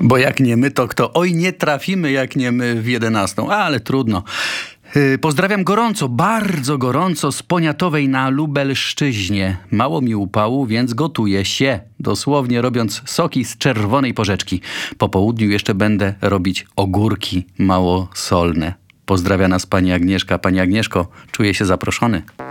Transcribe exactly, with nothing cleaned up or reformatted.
Bo jak nie my, to kto? Oj, nie trafimy jak nie my w jedenastą, ale trudno. Yy, pozdrawiam gorąco, bardzo gorąco z Poniatowej na Lubelszczyźnie. Mało mi upału, więc gotuję się, dosłownie robiąc soki z czerwonej porzeczki. Po południu jeszcze będę robić ogórki mało solne. Pozdrawia nas pani Agnieszka. Pani Agnieszko, czuję się zaproszony.